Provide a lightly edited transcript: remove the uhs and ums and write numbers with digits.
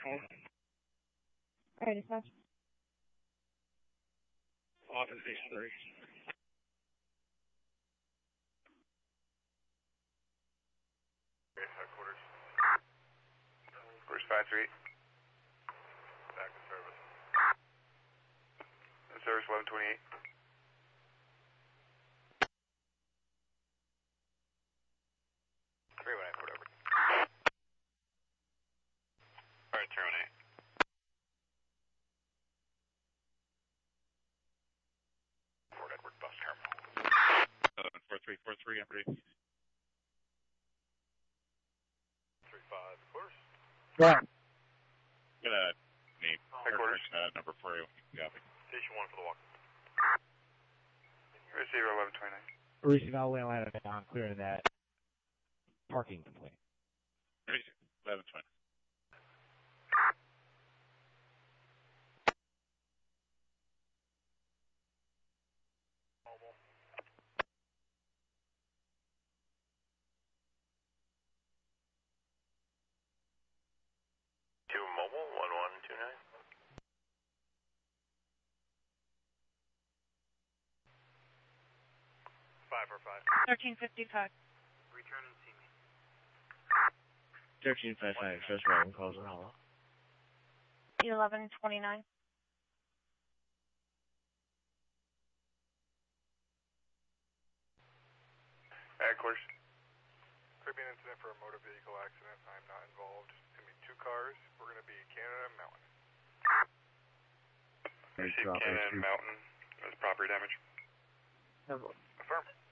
Alright, dispatch. Office Station 3. Headquarters. Where's 538? Back to service. Service 1128. 318, put over. Alright, 318. Fort Edward Bus Terminal. 4343, I'm ready. 35, course. Go ahead. Gonna need Headquarters. number 4. Copy. Station 1 for the walk. Receiver 1129. Receiving all the way in Atlanta now, clearing that parking complaint. 1120. Mobile. Two mobile, 1129. Five or five. 1355. Return and see me. 1355, first round calls in hollow. 1129. Headquarters. Could be an incident for a motor vehicle accident. I'm not involved. It's going to be 2 cars. We're going to be Canada and Mountain. Receive Canada and Mountain as property damage. Affirm.